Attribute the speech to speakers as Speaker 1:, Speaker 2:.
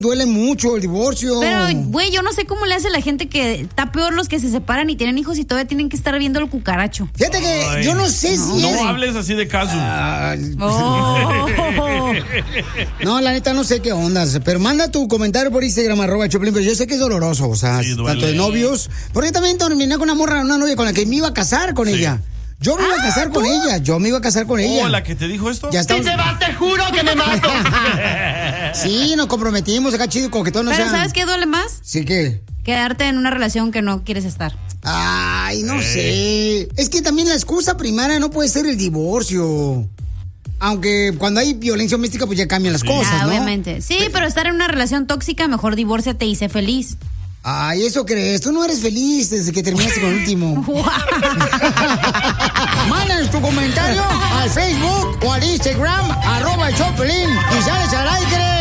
Speaker 1: duele mucho el divorcio.
Speaker 2: Pero, güey, yo no sé cómo le hace la gente que está peor los que se separan y tienen hijos y todavía tienen que estar viendo el cucaracho.
Speaker 1: Fíjate que yo no sé si
Speaker 3: No hables así de caso.
Speaker 1: No, la neta no sé qué ondas, pero manda tu comentario por Instagram, @Choplin, pero yo sé que es doloroso, o sea,
Speaker 3: Sí,
Speaker 1: tanto de novios. Porque yo también terminé con una novia con la que me iba a casar con ella. Yo me iba a casar con ella,
Speaker 3: Oh, ¿la que te dijo esto?
Speaker 1: Ya estamos...
Speaker 4: Si te vas, te juro que me mato.
Speaker 1: Sí, nos comprometimos acá, chido, como que todo no
Speaker 2: Pero
Speaker 1: sea...
Speaker 2: ¿sabes qué duele más?
Speaker 1: Sí, ¿qué?
Speaker 2: Quedarte en una relación que no quieres estar.
Speaker 1: Ay, no sé. Es que también la excusa primaria no puede ser el divorcio. Aunque cuando hay violencia doméstica, pues ya cambian las cosas, ¿no?
Speaker 2: Obviamente. Sí, pero estar en una relación tóxica, mejor divórciate y sé feliz.
Speaker 1: Ay, ¿eso crees? Tú no eres feliz desde que terminaste con el último. Mándanos tu comentario al Facebook o al Instagram, @Choplin, y sales al aire.